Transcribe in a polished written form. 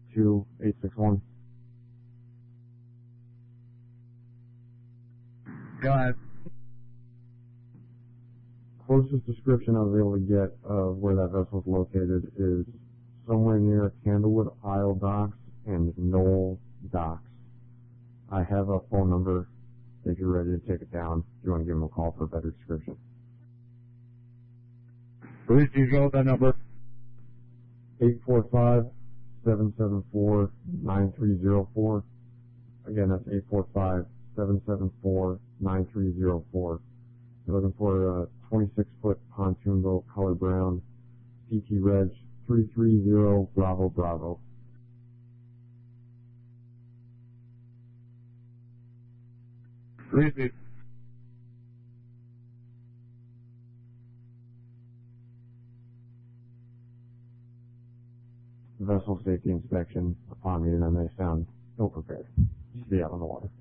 2861. Go ahead. Closest description I was able to get of where that vessel is located is somewhere near Candlewood Isle Docks and Knoll Docks. I have a phone number if you're ready to take it down. If you want to give them a call for a better description. Please go with that number. 845-774-9304. Again, that's 845-774-9304. You're looking for a 26-foot pontoon boat, color brown, CT Reg 330 Bravo Bravo. Please. Vessel safety inspection upon meeting them, they sound ill prepared to be out on the water.